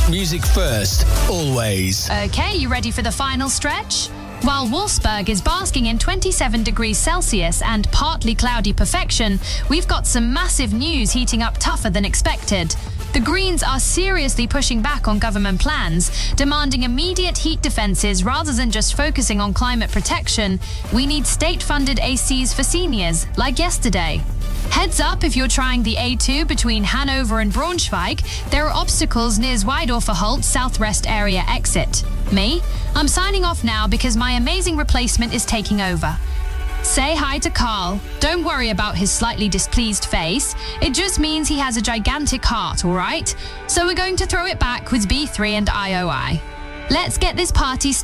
Music first, always. Okay, you ready for the final stretch? While Wolfsburg is basking in 27 degrees Celsius and partly cloudy perfection, we've got some massive news heating up tougher than expected. The Greens are seriously pushing back on government plans, demanding immediate heat defences rather than just focusing on climate protection. We need state-funded ACs for seniors, like yesterday. Heads up if you're trying the A2 between Hanover and Braunschweig, there are obstacles near Zweidorfer Halt Southwest area exit. Me? I'm signing off now because my amazing replacement is taking over. Say hi to Carl. Don't worry about his slightly displeased face. It just means he has a gigantic heart, all right? So we're going to throw it back with B3 and IOI. Let's get this party started.